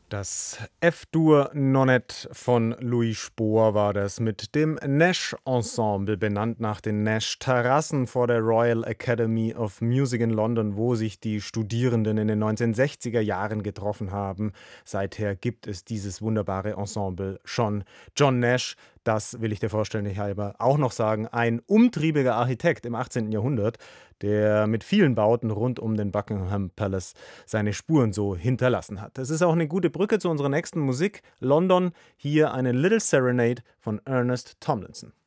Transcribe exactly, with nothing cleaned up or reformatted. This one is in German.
Das F-Dur Nonett von Louis Spohr war das mit dem Nash Ensemble, benannt nach den Nash-Terrassen vor der Royal Academy of Music in London, wo sich die Studierenden in den neunzehnhundertsechziger Jahren getroffen haben. Seither gibt es dieses wunderbare Ensemble schon. John Nash, das will ich dir vorstellen, halber auch noch sagen, ein umtriebiger Architekt im achtzehnten. Jahrhundert, der mit vielen Bauten rund um den Buckingham Palace seine Spuren so hinterlassen hat. Es ist auch eine gute Brücke zu unserer nächsten Musik, London. Hier eine Little Serenade von Ernest Tomlinson.